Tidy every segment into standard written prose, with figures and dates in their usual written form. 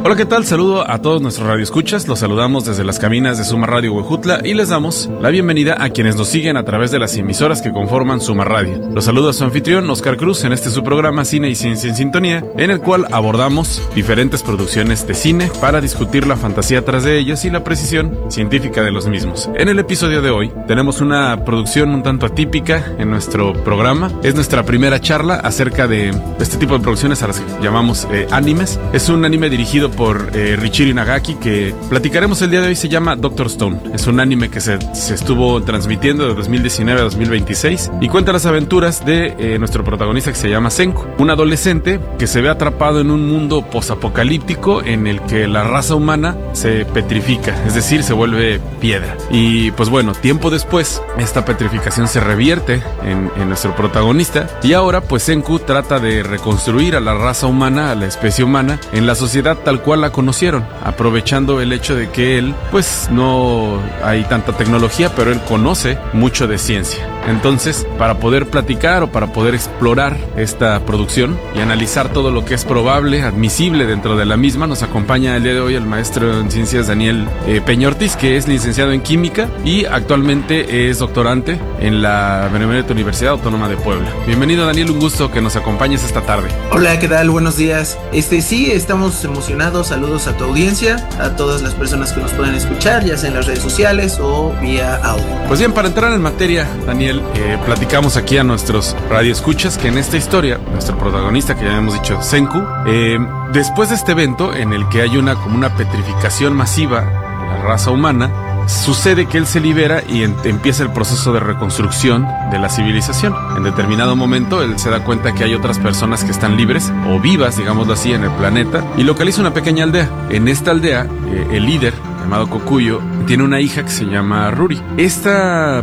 Hola, ¿qué tal? Saludo a todos nuestros radioescuchas. Los saludamos desde las cabinas de Suma Radio Huejutla y les damos la bienvenida a quienes nos siguen a través de las emisoras que conforman Suma Radio. Los saluda su anfitrión, Oscar Cruz, en su programa Cine y Ciencia en Sintonía, en el cual abordamos diferentes producciones de cine para discutir la fantasía tras de ellas y la precisión científica de los mismos. En el episodio de hoy tenemos una producción un tanto atípica en nuestro programa. Es nuestra primera charla acerca de este tipo de producciones a las que llamamos animes. Es un anime dirigido por Richiro Inagaki, que platicaremos el día de hoy. Se llama Doctor Stone. Es un anime que se estuvo transmitiendo de 2019 a 2026 y cuenta las aventuras de nuestro protagonista, que se llama Senku, un adolescente que se ve atrapado en un mundo posapocalíptico en el que la raza humana se petrifica, es decir, se vuelve piedra. Y pues bueno, tiempo después esta petrificación se revierte en nuestro protagonista y ahora pues Senku trata de reconstruir a la raza humana, a la especie humana, en la sociedad tal cual la conocieron, aprovechando el hecho de que él, pues no hay tanta tecnología, pero él conoce mucho de ciencia. Entonces, para poder platicar o para poder explorar esta producción y analizar todo lo que es probable, admisible dentro de la misma, nos acompaña el día de hoy el maestro en ciencias Daniel Peña Ortiz, que es licenciado en química y actualmente es doctorante en la Benemérita Universidad Autónoma de Puebla. Bienvenido, Daniel, un gusto que nos acompañes esta tarde. Hola, ¿qué tal? Buenos días. Sí, estamos emocionados. Saludos a tu audiencia, a todas las personas que nos pueden escuchar, ya sea en las redes sociales o vía audio. Pues bien, para entrar en materia, Daniel, platicamos aquí a nuestros radioescuchas que en esta historia, nuestro protagonista, que ya hemos dicho, Senku, después de este evento en el que hay como una petrificación masiva de la raza humana, sucede que él se libera y empieza el proceso de reconstrucción de la civilización. En determinado momento él se da cuenta que hay otras personas que están libres o vivas, digámoslo así, en el planeta, y localiza una pequeña aldea. En esta aldea, el líder, llamado Kokuyo, tiene una hija que se llama Ruri. Esta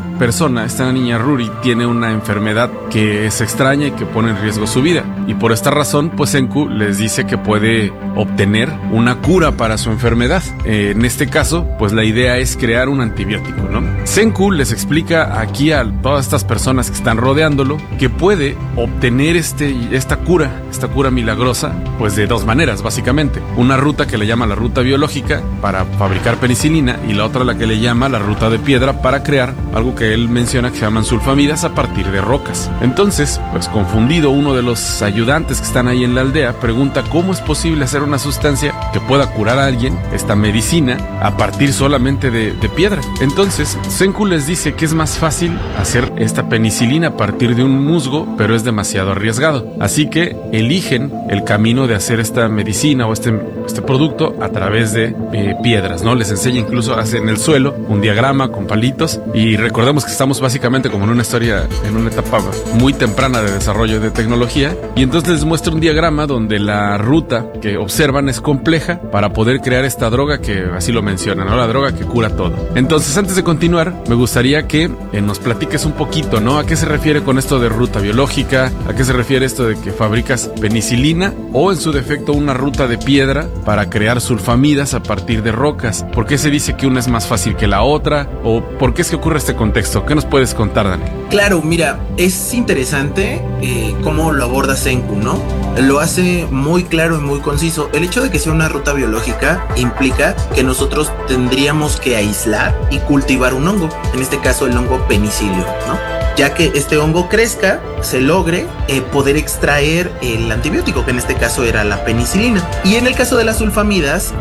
niña Ruri, tiene una enfermedad que es extraña y que pone en riesgo su vida. Y por esta razón, pues Senku les dice que puede obtener una cura para su enfermedad. En este caso, pues la idea es crear un antibiótico, ¿no? Senku les explica aquí a todas estas personas que están rodeándolo que puede obtener esta cura milagrosa, pues de dos maneras, básicamente. Una ruta que le llama la ruta biológica para fabricar penicilina y la otra la que le llama la ruta de piedra para crear algo que él menciona que se llaman sulfamidas a partir de rocas. Entonces, pues confundido, uno de los ayudantes que están ahí en la aldea pregunta cómo es posible hacer una sustancia que pueda curar a alguien, esta medicina, a partir solamente de piedra. Entonces, Senku les dice que es más fácil hacer esta penicilina a partir de un musgo, pero es demasiado arriesgado. Así que eligen el camino de hacer esta medicina o este producto a través de piedras, ¿no? Les enseña incluso, hace en el suelo un diagrama con palitos, y recordemos que estamos básicamente como en una historia, en una etapa muy temprana de desarrollo de tecnología, y entonces les muestra un diagrama donde la ruta que observan es compleja para poder crear esta droga que así lo mencionan, ¿no? La droga que cura todo. Entonces, antes de continuar, me gustaría que nos platiques un poquito, ¿no? ¿A qué se refiere con esto de ruta biológica? ¿A qué se refiere esto de que fabricas penicilina o, en su defecto, una ruta de piedra para crear sulfamidas a partir de rocas? ¿Por qué se dice que una es más fácil que la otra? ¿O por qué es que ocurre este contexto? ¿Qué nos puedes contar, Dani? Claro, mira, es interesante cómo lo aborda Senku, ¿no? Lo hace muy claro y muy conciso. El hecho de que sea una ruta biológica implica que nosotros tendríamos que aislar y cultivar un hongo, en este caso el hongo penicilio, ¿no? Ya que este hongo crezca, se logre poder extraer el antibiótico, que en este caso era la penicilina. Y en el caso de las sulfamidas,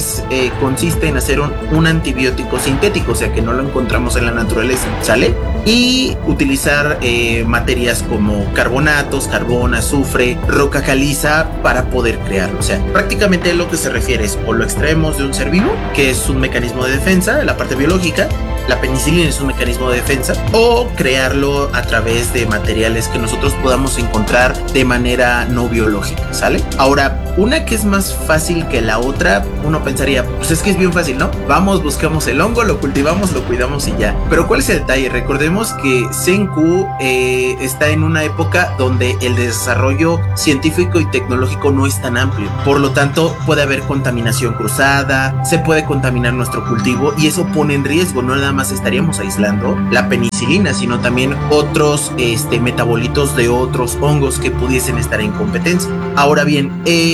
consiste en hacer un antibiótico sintético, o sea que no lo encontramos en la naturaleza, ¿sale? Y utilizar materias como carbonatos, carbón, azufre, roca caliza para poder crearlo. O sea, prácticamente lo que se refiere es o lo extraemos de un ser vivo, que es un mecanismo de defensa, la parte biológica, la penicilina es un mecanismo de defensa, o crearlo a través de materiales que nosotros podamos encontrar de manera no biológica, ¿sale? Ahora, una que es más fácil que la otra, uno pensaría, pues es que es bien fácil, ¿no? Vamos, buscamos el hongo, lo cultivamos, lo cuidamos y ya. Pero ¿cuál es el detalle? Recordemos que Senku está en una época donde el desarrollo científico y tecnológico no es tan amplio. Por lo tanto, puede haber contaminación cruzada, se puede contaminar nuestro cultivo y eso pone en riesgo no nada más estaríamos aislando la penicilina, sino también otros metabolitos de otros hongos que pudiesen estar en competencia. Ahora bien,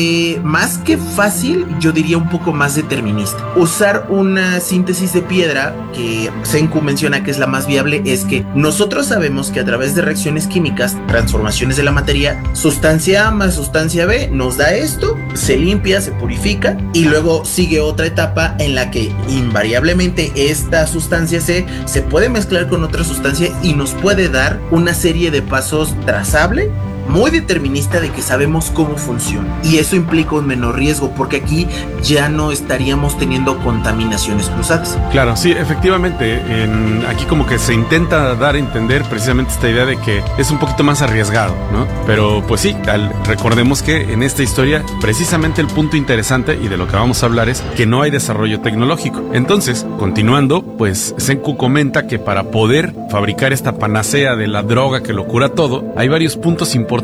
más que fácil, yo diría un poco más determinista. Usar una síntesis de piedra, que Senku menciona que es la más viable, es que nosotros sabemos que a través de reacciones químicas, transformaciones de la materia, sustancia A más sustancia B nos da esto, se limpia, se purifica y luego sigue otra etapa en la que invariablemente esta sustancia C se puede mezclar con otra sustancia y nos puede dar una serie de pasos trazable, muy determinista, de que sabemos cómo funciona, y eso implica un menor riesgo porque aquí ya no estaríamos teniendo contaminaciones cruzadas. Claro, sí, efectivamente, aquí como que se intenta dar a entender precisamente esta idea de que es un poquito más arriesgado, ¿no? Pero pues sí, recordemos que en esta historia precisamente el punto interesante y de lo que vamos a hablar es que no hay desarrollo tecnológico. Entonces, continuando, pues Senku comenta que para poder fabricar esta panacea de la droga que lo cura todo, hay varios puntos importantes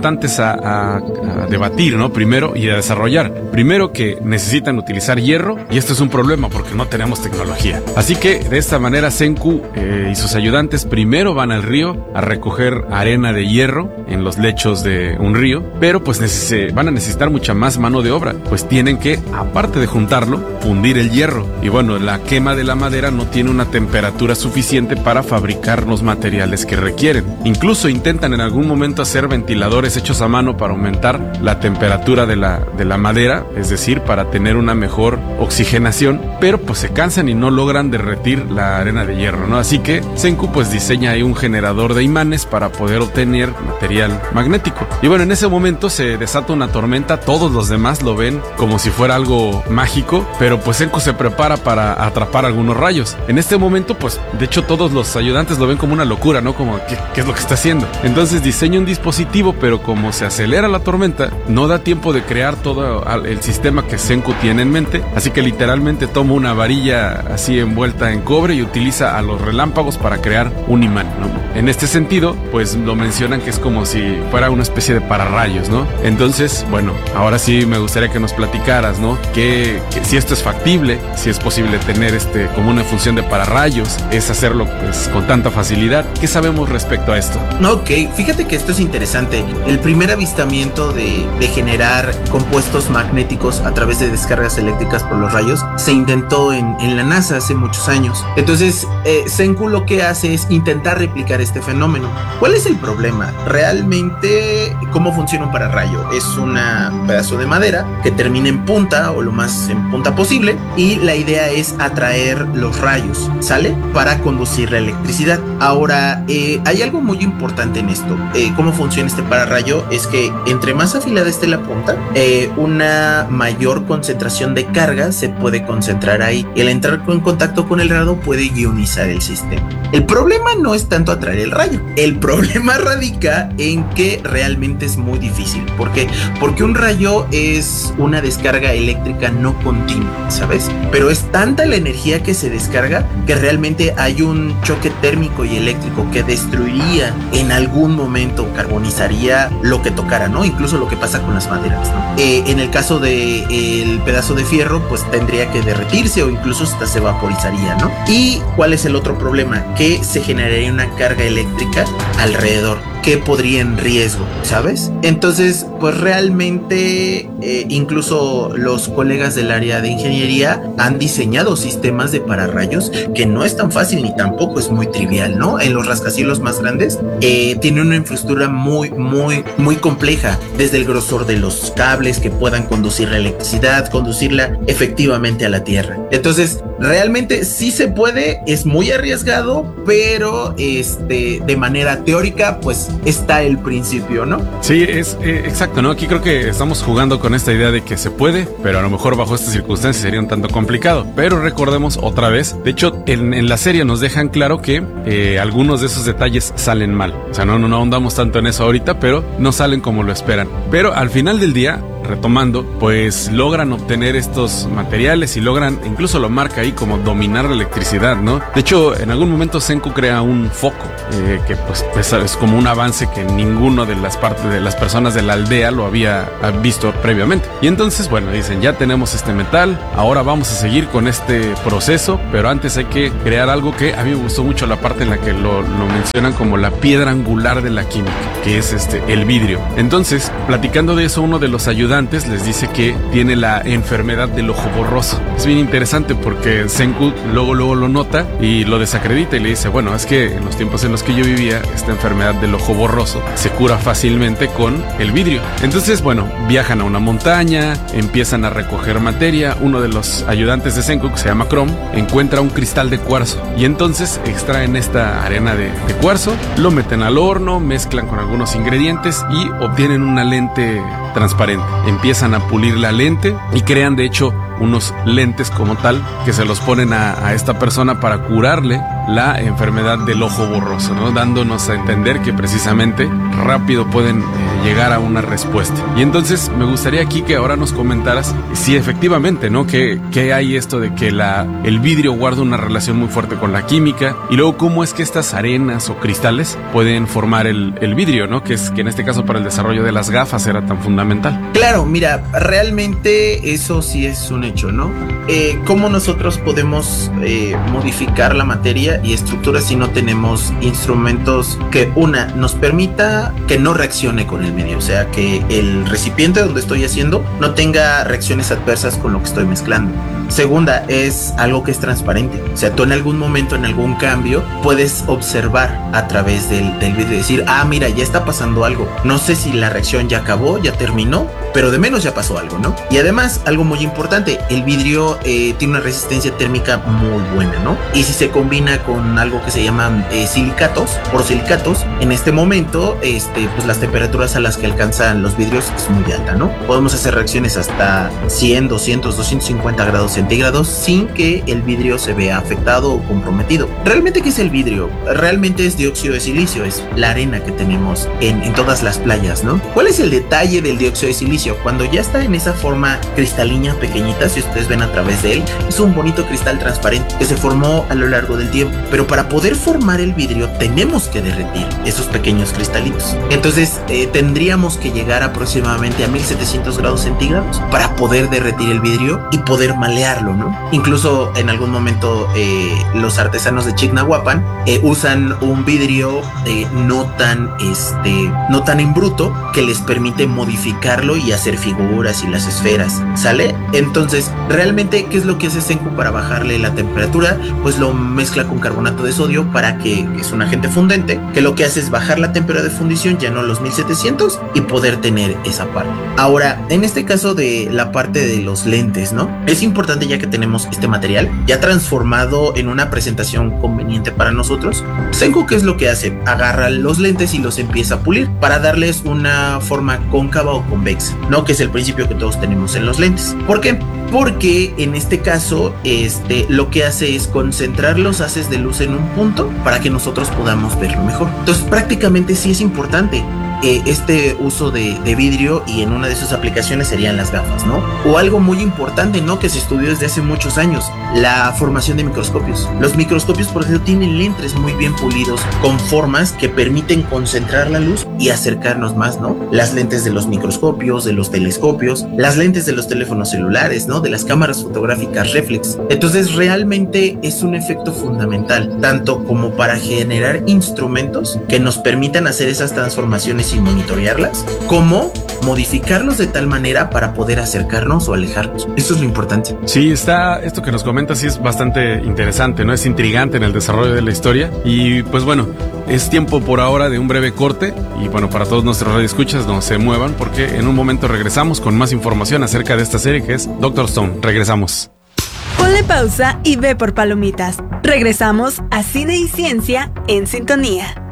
a debatir, ¿no? Primero, y a desarrollar. Primero, que necesitan utilizar hierro, y esto es un problema porque no tenemos tecnología. Así que de esta manera Senku y sus ayudantes primero van al río a recoger arena de hierro en los lechos de un río, pero pues van a necesitar mucha más mano de obra, pues tienen que, aparte de juntarlo, fundir el hierro. Y bueno, la quema de la madera no tiene una temperatura suficiente para fabricar los materiales que requieren. Incluso intentan en algún momento hacer ventiladores hechos a mano para aumentar la temperatura de la madera, es decir, para tener una mejor oxigenación, pero pues se cansan y no logran derretir la arena de hierro, ¿no? Así que Senku pues diseña ahí un generador de imanes para poder obtener material magnético. Y bueno, en ese momento se desata una tormenta, todos los demás lo ven como si fuera algo mágico, pero pues Senku se prepara para atrapar algunos rayos. En este momento pues de hecho todos los ayudantes lo ven como una locura, ¿no? Como ¿qué es lo que está haciendo? Entonces diseña un dispositivo, pero como se acelera la tormenta, no da tiempo de crear todo el sistema que Senku tiene en mente, así que literalmente toma una varilla así envuelta en cobre y utiliza a los relámpagos para crear un imán, ¿no? En este sentido, pues lo mencionan que es como si fuera una especie de pararrayos, ¿no? Entonces, bueno, ahora sí me gustaría que nos platicaras, ¿no? Que si esto es factible, si es posible tener como una función de pararrayos, es hacerlo pues con tanta facilidad. ¿Qué sabemos respecto a esto? Ok, fíjate que esto es interesante. El primer avistamiento de generar compuestos magnéticos a través de descargas eléctricas por los rayos se intentó en la NASA hace muchos años. Entonces, Senku lo que hace es intentar replicar este fenómeno. ¿Cuál es el problema? Realmente, ¿cómo funciona un pararrayo? Es un pedazo de madera que termina en punta o lo más en punta posible, y la idea es atraer los rayos, ¿sale? Para conducir la electricidad. Ahora, hay algo muy importante en esto. ¿Cómo funciona este pararrayo? Es que entre más afilada esté la punta, una mayor concentración de carga se puede concentrar ahí. El entrar en contacto con el rayo puede ionizar el sistema. El problema no es tanto atraer el rayo. El problema radica en que realmente es muy difícil. ¿Por qué? Porque un rayo es una descarga eléctrica no continua, ¿sabes? Pero es tanta la energía que se descarga que realmente hay un choque térmico y eléctrico que destruiría en algún momento, carbonizaría lo que tocara, ¿no? Incluso lo que pasa con las maderas, ¿no? En el caso del pedazo de fierro, pues tendría que derretirse o incluso hasta se vaporizaría, ¿no? ¿Y cuál es el otro problema? Que se generaría una carga eléctrica alrededor que podría en riesgo, ¿sabes? Entonces, pues realmente incluso los colegas del área de ingeniería han diseñado sistemas de pararrayos que no es tan fácil ni tampoco es muy trivial, ¿no? En los rascacielos más grandes tiene una infraestructura muy compleja, desde el grosor de los cables que puedan conducir la electricidad, conducirla efectivamente a la Tierra. Entonces, realmente sí se puede, es muy arriesgado, pero de manera teórica, pues está el principio, ¿no? Sí, es exacto, ¿no? Aquí creo que estamos jugando con esta idea de que se puede, pero a lo mejor bajo estas circunstancias sería un tanto complicado. Pero recordemos otra vez, de hecho, en la serie nos dejan claro que algunos de esos detalles salen mal. O sea, no ahondamos tanto en eso ahorita, pero no salen como lo esperan. Pero al final del día, retomando, pues logran obtener estos materiales y logran, incluso lo marca ahí como dominar la electricidad, ¿no? De hecho, en algún momento Senku crea un foco, que pues es como un avance que ninguno de las personas de la aldea lo había visto previamente. Y entonces, bueno, dicen, ya tenemos este metal, ahora vamos a seguir con este proceso, pero antes hay que crear algo que a mí me gustó mucho la parte en la que lo mencionan como la piedra angular de la química, que es el vidrio. Entonces, platicando de eso, uno de los ayudantes les dice que tiene la enfermedad del ojo borroso. Es bien interesante porque Senku luego lo nota y lo desacredita y le dice, bueno, es que en los tiempos en los que yo vivía, esta enfermedad del ojo borroso se cura fácilmente con el vidrio. Entonces, bueno, viajan a una montaña, empiezan a recoger materia. Uno de los ayudantes de Senku, que se llama Chrome, encuentra un cristal de cuarzo y entonces extraen esta arena de cuarzo, lo meten al horno, mezclan con algunos ingredientes y obtienen una lente transparente. Empiezan a pulir la lente y crean de hecho unos lentes como tal que se los ponen a esta persona para curarle la enfermedad del ojo borroso, ¿no? Dándonos a entender que precisamente rápido pueden llegar a una respuesta. Y entonces me gustaría aquí que ahora nos comentaras si efectivamente, ¿no? Que hay esto de que el vidrio guarda una relación muy fuerte con la química y luego cómo es que estas arenas o cristales pueden formar el vidrio, ¿no? Que en este caso para el desarrollo de las gafas era tan fundamental. Claro, mira, realmente eso sí es un hecho, ¿no? ¿Cómo nosotros podemos modificar la materia y estructura si no tenemos instrumentos que nos permita que no reaccione con el medio? O sea, que el recipiente donde estoy haciendo no tenga reacciones adversas con lo que estoy mezclando. Segunda, es algo que es transparente. O sea, tú en algún momento, en algún cambio, puedes observar a través del vidrio y decir, mira, ya está pasando algo. No sé si la reacción ya acabó, ya terminó, pero de menos ya pasó algo, ¿no? Y además, algo muy importante, el vidrio tiene una resistencia térmica muy buena, ¿no? Y si se combina con algo que se llaman silicatos, porosilicatos, en este momento, pues las temperaturas a las que alcanzan los vidrios es muy alta, ¿no? Podemos hacer reacciones hasta 100, 200, 250 grados centígrados sin que el vidrio se vea afectado o comprometido. ¿Realmente qué es el vidrio? Realmente es dióxido de silicio, es la arena que tenemos en todas las playas, ¿no? ¿Cuál es el detalle del dióxido de silicio? Cuando ya está en esa forma cristalina pequeñita, si ustedes ven a través de él, es un bonito cristal transparente que se formó a lo largo del tiempo, pero para poder formar el vidrio tenemos que derretir esos pequeños cristalitos. Entonces tendríamos que llegar aproximadamente a 1700 grados centígrados para poder derretir el vidrio y poder malearlo, ¿no? Incluso en algún momento los artesanos de Chignahuapan usan un vidrio no tan en bruto, que les permite modificarlo y hacer figuras y las esferas, ¿sale? Entonces, realmente, ¿qué es lo que hace Senku para bajarle la temperatura? Pues lo mezcla con carbonato de sodio para que es un agente fundente, que lo que hace es bajar la temperatura de fundición ya no a los 1700 y poder tener esa parte. Ahora, en este caso de la parte de los lentes, ¿no? Es importante, ya que tenemos este material ya transformado en una presentación conveniente para nosotros, Senku, ¿qué es lo que hace? Agarra los lentes y los empieza a pulir para darles una forma cóncava o convexa, ¿no? Que es el principio que todos tenemos en los lentes. ¿Por qué? Porque en este caso, lo que hace es concentrar los haces de luz en un punto para que nosotros podamos verlo mejor. Entonces, prácticamente sí es importante este uso de vidrio, y en una de sus aplicaciones serían las gafas, ¿no? O algo muy importante, ¿no? Que se estudió desde hace muchos años, la formación de microscopios. Los microscopios, por ejemplo, tienen lentes muy bien pulidos con formas que permiten concentrar la luz y acercarnos más, ¿no? Las lentes de los microscopios, de los telescopios, las lentes de los teléfonos celulares, ¿no? De las cámaras fotográficas reflex. Entonces, realmente es un efecto fundamental, tanto como para generar instrumentos que nos permitan hacer esas transformaciones y monitorearlas, como modificarlos de tal manera para poder acercarnos o alejarnos. Eso es lo importante. Sí, esto que nos comentas sí es bastante interesante, ¿no? Es intrigante en el desarrollo de la historia. Y pues bueno, es tiempo por ahora de un breve corte. Y bueno, para todos nuestros radioescuchas, no se muevan, porque en un momento regresamos con más información acerca de esta serie que es Doctor Stone. Regresamos. Ponle pausa y ve por palomitas. Regresamos a Cine y Ciencia en Sintonía.